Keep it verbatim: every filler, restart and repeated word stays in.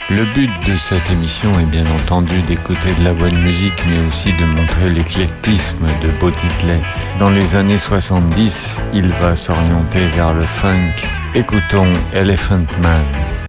Le but de cette émission est bien entendu d'écouter de la bonne musique, mais aussi de montrer l'éclectisme de Bo Diddley. Dans les années soixante-dix, il va s'orienter vers le funk. Écoutons Elephant Man.